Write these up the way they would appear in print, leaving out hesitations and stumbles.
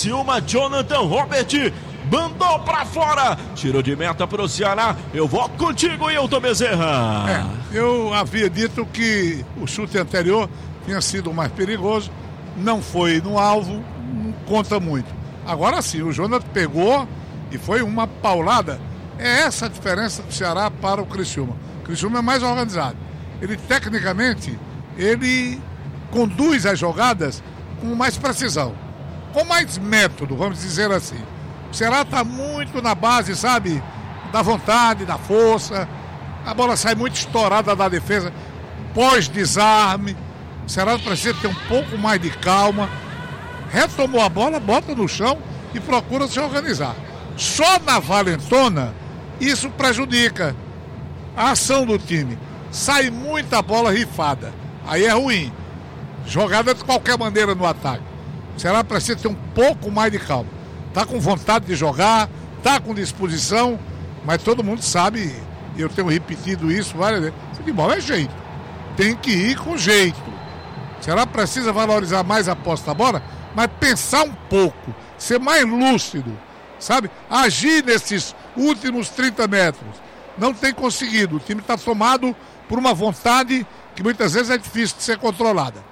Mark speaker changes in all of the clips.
Speaker 1: Criciúma, Jonathan Robert mandou pra fora, tiro de meta pro Ceará. Eu vou contigo, Hilton Bezerra.
Speaker 2: Eu havia dito que o chute anterior tinha sido o mais perigoso, não foi no alvo, não conta muito. Agora sim, o Jonathan pegou e foi uma paulada. É essa a diferença do Ceará para o Criciúma. O Criciúma é mais organizado. Ele, tecnicamente, ele conduz as jogadas com mais precisão, com mais método, vamos dizer assim. O Ceará está muito na base, sabe, da vontade, da força. A bola sai muito estourada da defesa, pós-desarme. O Ceará precisa ter um pouco mais de calma. Retomou a bola, bota no chão e procura se organizar. Só na valentona, isso prejudica a ação do time. Sai muita bola rifada. Aí é ruim. Jogada de qualquer maneira no ataque. O Ceará precisa ter um pouco mais de calma. Tá com vontade de jogar, tá com disposição, mas todo mundo sabe, eu tenho repetido isso várias vezes, futebol é jeito, tem que ir com jeito. O Ceará precisa valorizar mais a posse da bola, mas pensar um pouco, ser mais lúcido, sabe? Agir nesses últimos 30 metros. Não tem conseguido, o time está tomado por uma vontade que muitas vezes é difícil de ser controlada.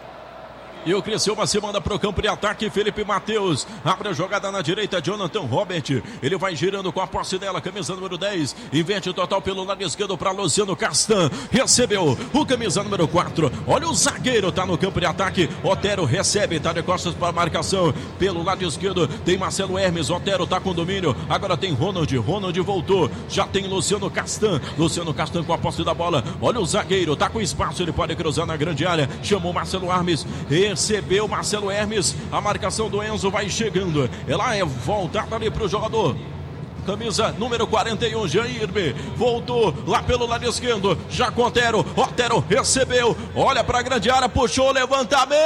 Speaker 1: E o Criciúma se manda para o campo de ataque. Felipe Matheus abre a jogada na direita. Jonathan Robert, ele vai girando com a posse dela, camisa número 10, inverte o total pelo lado esquerdo para Luciano Castan, recebeu o camisa número 4, olha o zagueiro, tá no campo de ataque. Otero recebe, tá de costas para a marcação pelo lado esquerdo, tem Marcelo Hermes. Otero tá com domínio, agora tem Ronald voltou, já tem Luciano Castan com a posse da bola, olha o zagueiro, tá com espaço, ele pode cruzar na grande área, chamou Marcelo Hermes, recebeu Marcelo Hermes, a marcação do Enzo vai chegando, ela é voltada ali pro jogador, camisa número 41, Jair, voltou lá pelo lado esquerdo, já com Otero recebeu, olha pra grande área, puxou o levantamento,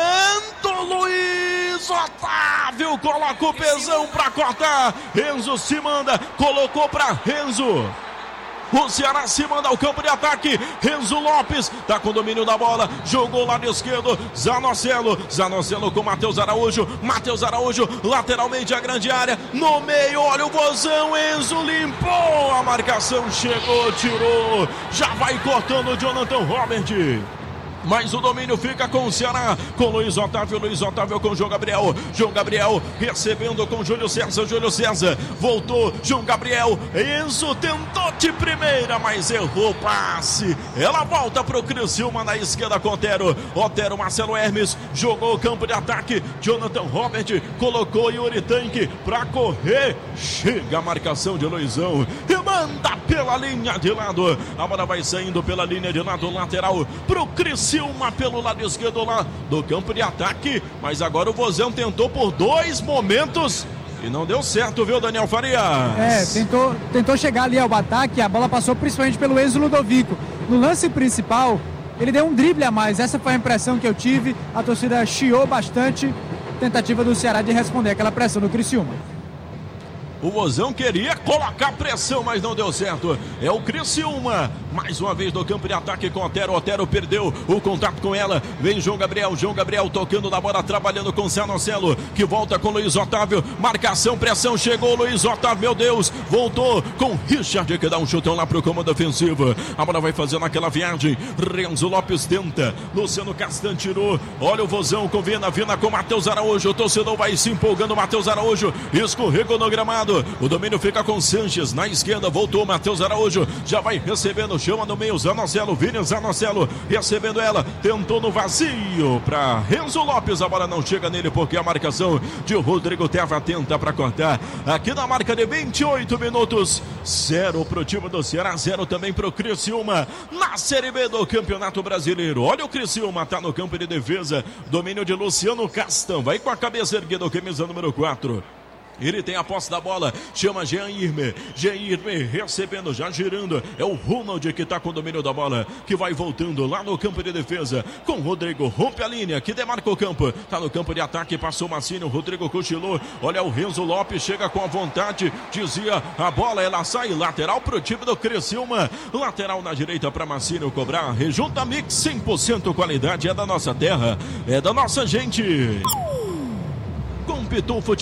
Speaker 1: Luiz Otávio coloca o pesão pra cortar, Enzo se manda, colocou pra Renzo. O Ceará se manda ao campo de ataque. Renzo Lopes tá com domínio da bola. Jogou lado esquerdo. Zanocelo com Matheus Araújo. Lateralmente a grande área. No meio, olha o Vozão. Enzo limpou. A marcação chegou, tirou. Já vai cortando o Jonathan Robert. Mas o domínio fica com o Ceará, com Luiz Otávio com o João Gabriel recebendo com Júlio César, voltou, João Gabriel, Enzo tentou de primeira, mas errou o passe, ela volta pro Criciúma na esquerda com Otero, Marcelo Hermes, jogou o campo de ataque, Jonathan Robert, colocou Yuri Tanque pra correr, chega a marcação de Luizão, e manda pela linha de lado, a bola vai saindo pela linha de lado lateral pro Criciúma pelo lado esquerdo lá do campo de ataque, mas agora o Vozão tentou por 2 momentos e não deu certo, viu, Daniel Farias?
Speaker 3: Tentou chegar ali ao ataque, a bola passou principalmente pelo Enzo Ludovico. No lance principal, ele deu um drible a mais, essa foi a impressão que eu tive, a torcida chiou bastante, tentativa do Ceará de responder aquela pressão do Criciúma.
Speaker 1: O Vozão queria colocar pressão, mas não deu certo. É o Criciúma, mais uma vez no campo de ataque com Otero. Otero perdeu o contato com ela. Vem João Gabriel tocando na bola, trabalhando com Zanocelo, que volta com Luiz Otávio. Marcação, pressão, chegou Luiz Otávio, meu Deus. Voltou com Richard, que dá um chutão lá pro comando ofensivo. A bola vai fazendo aquela viagem. Renzo Lopes tenta. Luciano Castan tirou. Olha o Vozão com Vina com Matheus Araújo. O torcedor vai se empolgando. Matheus Araújo escorregou no gramado. O domínio fica com Sanches na esquerda, voltou Matheus Araújo, já vai recebendo, chama no meio, Zanocelo, Vini Zanocelo, recebendo ela, tentou no vazio para Renzo Lopes, a bola não chega nele porque a marcação de Rodrigo Teva tenta para cortar, aqui na marca de 28 minutos, 0 pro time do Ceará, 0 também pro Criciúma, na Série B do Campeonato Brasileiro. Olha o Criciúma, tá no campo de defesa, domínio de Luciano Castan, vai com a cabeça erguida, camisa número 4. Ele tem a posse da bola, chama Jair recebendo, já girando, é o Ronald que está com o domínio da bola, que vai voltando lá no campo de defesa, com Rodrigo, rompe a linha, que demarca o campo, está no campo de ataque, passou Massino, Rodrigo cochilou, olha o Renzo Lopes, chega com a vontade, dizia a bola, ela sai, lateral pro time do Criciúma, lateral na direita para Massino cobrar, Rejunta Mix, 100% qualidade, é da nossa terra, é da nossa gente. Com Pitu Futebol.